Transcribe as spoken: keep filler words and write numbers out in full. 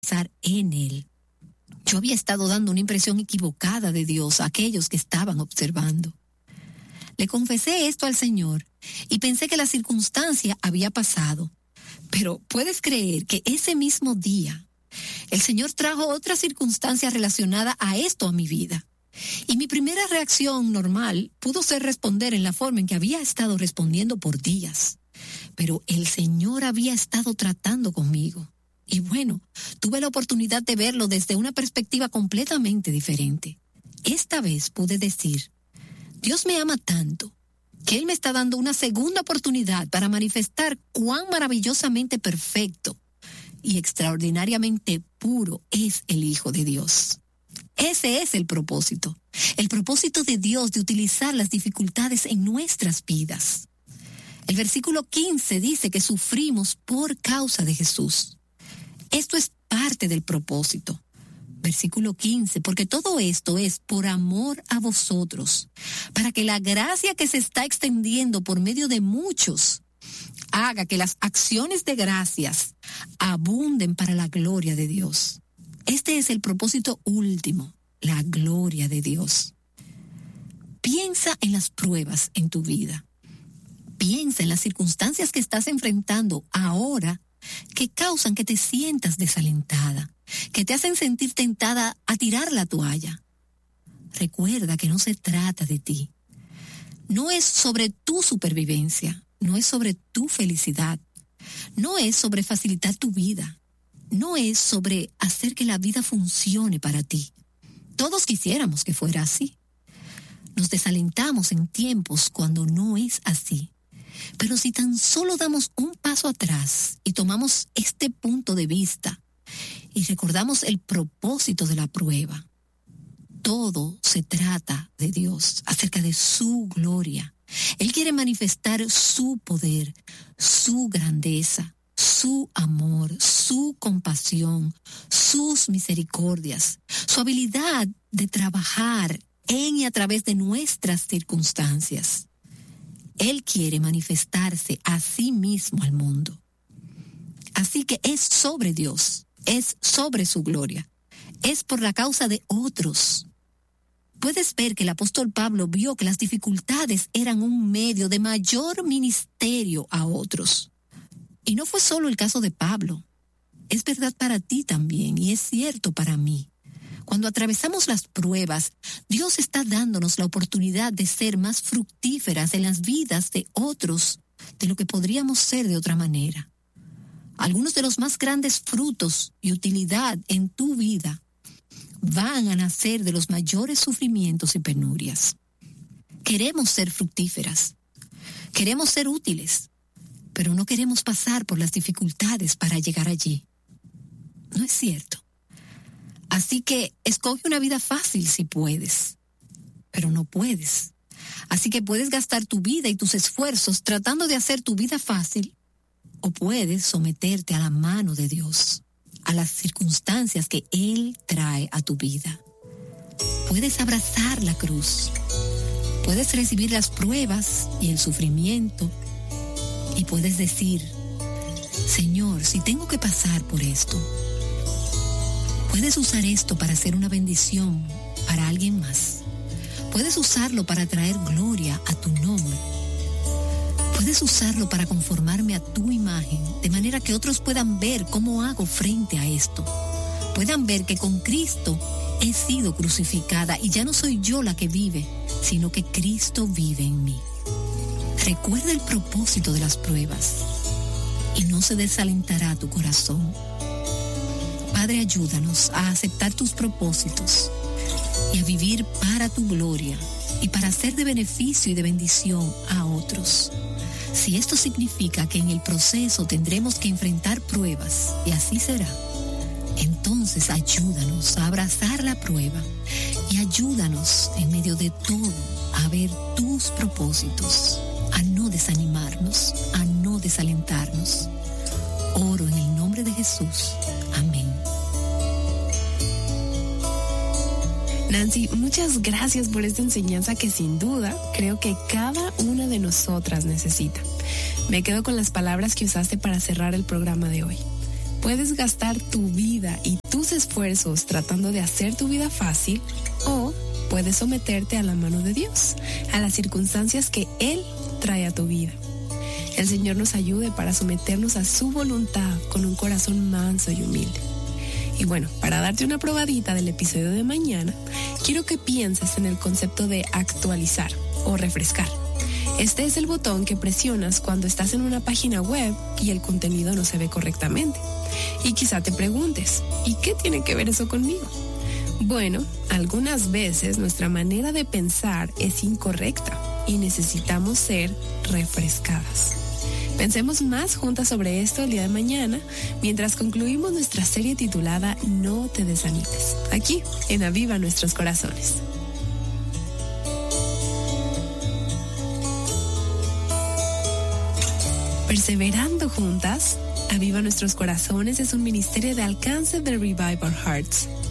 pensar en Él. Yo había estado dando una impresión equivocada de Dios a aquellos que estaban observando. Le confesé esto al Señor y pensé que la circunstancia había pasado. Pero ¿puedes creer que ese mismo día el Señor trajo otra circunstancia relacionada a esto a mi vida? Y mi primera reacción normal pudo ser responder en la forma en que había estado respondiendo por días. Pero el Señor había estado tratando conmigo. Y bueno, tuve la oportunidad de verlo desde una perspectiva completamente diferente. Esta vez pude decir, Dios me ama tanto, que Él me está dando una segunda oportunidad para manifestar cuán maravillosamente perfecto y extraordinariamente puro es el Hijo de Dios. Ese es el propósito, el propósito de Dios de utilizar las dificultades en nuestras vidas. El versículo quince dice que sufrimos por causa de Jesús. Esto es parte del propósito. Versículo quince, porque todo esto es por amor a vosotros, para que la gracia que se está extendiendo por medio de muchos haga que las acciones de gracias abunden para la gloria de Dios. Este es el propósito último, la gloria de Dios. Piensa en las pruebas en tu vida. Piensa en las circunstancias que estás enfrentando ahora que causan que te sientas desalentada, que te hacen sentir tentada a tirar la toalla. Recuerda que no se trata de ti. No es sobre tu supervivencia, no es sobre tu felicidad, no es sobre facilitar tu vida, no es sobre hacer que la vida funcione para ti. Todos quisiéramos que fuera así. Nos desalentamos en tiempos cuando no es así. Pero si tan solo damos un paso atrás y tomamos este punto de vista y recordamos el propósito de la prueba, todo se trata de Dios, acerca de su gloria. Él quiere manifestar su poder, su grandeza, su amor, su compasión, sus misericordias, su habilidad de trabajar en y a través de nuestras circunstancias. Él quiere manifestarse a sí mismo al mundo. Así que es sobre Dios, es sobre su gloria, es por la causa de otros. Puedes ver que el apóstol Pablo vio que las dificultades eran un medio de mayor ministerio a otros. Y no fue solo el caso de Pablo. Es verdad para ti también y es cierto para mí. Cuando atravesamos las pruebas, Dios está dándonos la oportunidad de ser más fructíferas en las vidas de otros de lo que podríamos ser de otra manera. Algunos de los más grandes frutos y utilidad en tu vida van a nacer de los mayores sufrimientos y penurias. Queremos ser fructíferas, queremos ser útiles, pero no queremos pasar por las dificultades para llegar allí. ¿No es cierto? Así que escoge una vida fácil si puedes, pero no puedes. Así que puedes gastar tu vida y tus esfuerzos tratando de hacer tu vida fácil, o puedes someterte a la mano de Dios, a las circunstancias que Él trae a tu vida. Puedes abrazar la cruz, puedes recibir las pruebas y el sufrimiento, y puedes decir, Señor, si tengo que pasar por esto, puedes usar esto para hacer una bendición para alguien más. Puedes usarlo para traer gloria a tu nombre. Puedes usarlo para conformarme a tu imagen, de manera que otros puedan ver cómo hago frente a esto. Puedan ver que con Cristo he sido crucificada y ya no soy yo la que vive, sino que Cristo vive en mí. Recuerda el propósito de las pruebas y no se desalentará tu corazón. Padre, ayúdanos a aceptar tus propósitos y a vivir para tu gloria y para ser de beneficio y de bendición a otros. Si esto significa que en el proceso tendremos que enfrentar pruebas, y así será, entonces ayúdanos a abrazar la prueba y ayúdanos en medio de todo a ver tus propósitos, a no desanimarnos, a no desalentarnos. Oro en el nombre de Jesús. Amén. Nancy, muchas gracias por esta enseñanza que sin duda creo que cada una de nosotras necesita. Me quedo con las palabras que usaste para cerrar el programa de hoy. Puedes gastar tu vida y tus esfuerzos tratando de hacer tu vida fácil, o puedes someterte a la mano de Dios, a las circunstancias que Él trae a tu vida. El Señor nos ayude para someternos a su voluntad con un corazón manso y humilde. Y bueno, para darte una probadita del episodio de mañana, quiero que pienses en el concepto de actualizar o refrescar. Este es el botón que presionas cuando estás en una página web y el contenido no se ve correctamente. Y quizá te preguntes, ¿y qué tiene que ver eso conmigo? Bueno, algunas veces nuestra manera de pensar es incorrecta y necesitamos ser refrescadas. Pensemos más juntas sobre esto el día de mañana, mientras concluimos nuestra serie titulada No te desanimes, aquí en Aviva Nuestros Corazones. Perseverando juntas, Aviva Nuestros Corazones es un ministerio de alcance de Revive Our Hearts.